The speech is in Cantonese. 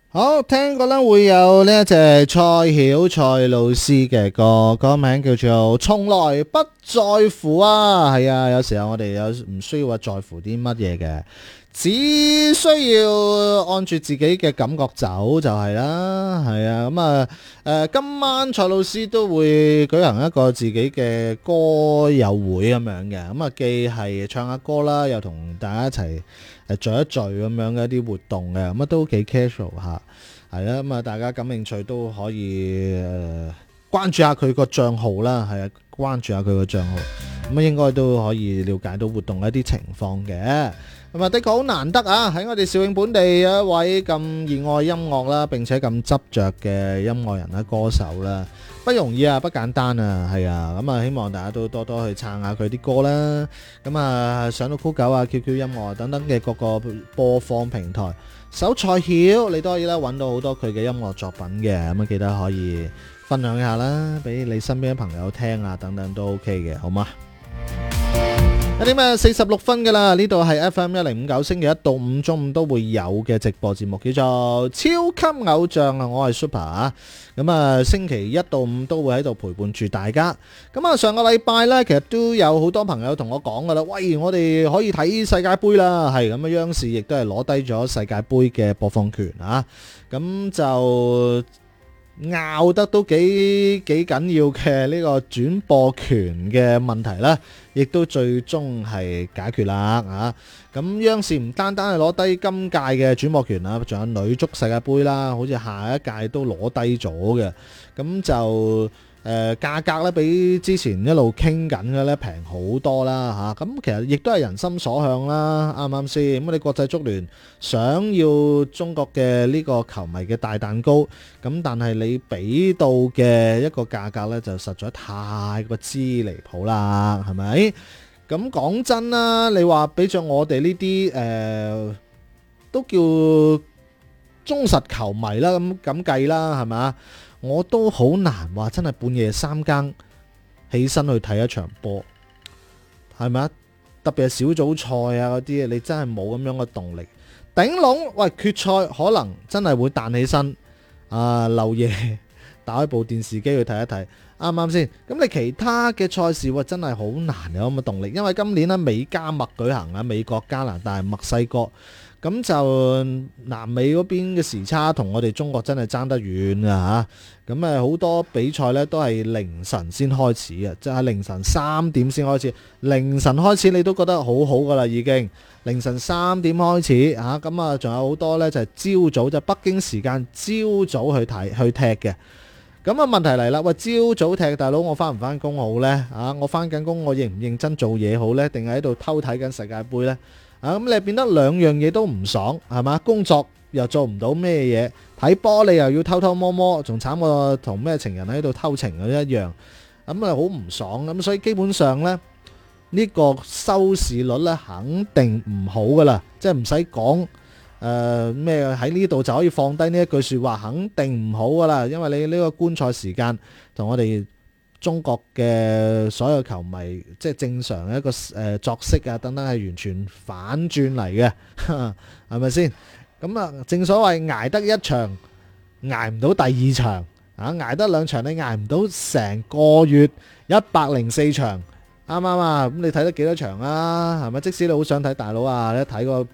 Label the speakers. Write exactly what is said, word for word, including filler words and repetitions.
Speaker 1: 好，聽過咧會有呢一隻蔡曉蔡老師嘅歌，歌名叫做《從來不在乎》啊。係啊，有時候我哋有唔需要話在乎啲乜嘢嘅，只需要按住自己嘅感覺走就係啦。係啊，咁啊誒，今晚蔡老師都會舉行一個自己嘅歌友會咁樣嘅，咁啊既係唱下歌啦，又同大家一齊誒聚一聚咁樣嘅一啲活動嘅，咁啊都幾 casual 下，係啦，咁啊大家感興趣都可以誒、呃、關注下佢個賬號啦，係啊，關注下佢個賬號，咁啊應該都可以了解到活動一啲情況嘅。咁啊的確好難得啊，喺我哋肇慶本地有一位咁熱愛音樂啦，並且咁執着嘅音樂人啦、歌手啦，不容易啊，不簡單啊，係啊，咁啊希望大家都多多去撐下佢啲歌啦。咁啊上到酷狗啊、Q Q 音樂等等嘅各個播放平台，搜蔡曉，你都可以咧揾到好多佢嘅音樂作品嘅。咁啊記得可以分享一下啦，俾你身邊嘅朋友聽啊，等等都 OK 嘅，好嗎？一點啊四十六分噶啦，呢度係 F M 一零五九，星期一到五中午都會有嘅直播節目，叫做超級偶像啊！我係 Super 啊，咁啊星期一到五都會喺度陪伴住大家。咁啊上個禮拜呢，其實都有好多朋友同我講噶啦，喂，我哋可以睇世界盃啦，係咁啊，央視亦都係攞低咗世界盃嘅播放權啊，咁就拗得都幾幾緊要嘅呢個轉播權嘅問題啦，亦都最終係解決啦啊！咁央視唔單單係攞低今屆嘅轉播權啦，仲有女足世界盃啦，好似下一屆都攞低咗嘅，咁就誒價格咧比之前一路傾緊嘅咧平好多啦嚇，咁其實亦都係人心所向啦，啱唔啱先？咁你國際足聯想要中國嘅呢個球迷嘅大蛋糕，咁但係你俾到嘅一個價格咧就實在太過之離譜啦，係咪？咁講真啦，你話俾咗我哋呢啲誒都叫忠實球迷啦，咁咁計啦，係咪？我都好難話真係半夜三更起身去睇一場波，係咪啊？特別係小組賽啊嗰啲，你真係冇咁樣嘅動力。頂籠喂，決賽可能真係會彈起身啊，漏夜打開部電視機去睇一睇，啱唔啱先？咁你其他嘅賽事喎，真係好難有咁嘅動力，因為今年咧美加墨舉行啊，美國、加拿大、墨西哥。咁就南美嗰邊嘅時差同我哋中國真係爭得遠啊嚇！咁誒好多比賽呢都係凌晨先開始啊，即係凌晨三點先開始。凌晨開始你都覺得好好噶啦，已經凌晨三點開始嚇。咁啊，仲有好多呢就係朝早，就北京時間朝早去睇去踢嘅。咁啊問題嚟啦，喂，朝早踢大佬，我翻唔翻工好呢？啊，我翻緊工，我認唔認真做嘢好呢？定係喺度偷睇緊世界盃呢？啊，咁你變得兩樣嘢都唔爽，係嘛？工作又做唔到咩嘢，睇波你又要偷偷摸摸，仲慘過同咩情人喺度偷情嗰一樣，咁啊好唔爽。咁所以基本上呢，呢個收視率呢肯定唔好噶啦，即係唔使講誒咩喺呢度就可以放低呢一句說話，肯定唔好噶啦，因為你呢個觀賽時間同我哋中國嘅所有球迷即係正常一個誒、呃、作息啊等等係完全反轉嚟嘅，係咪先？咁啊，正所謂捱得一場，捱唔到第二場啊！捱得兩場，你捱唔到成個月一百零四場，啱唔啱啊？咁你睇得幾多場啊？係咪？即使你好想睇大佬啊，你睇個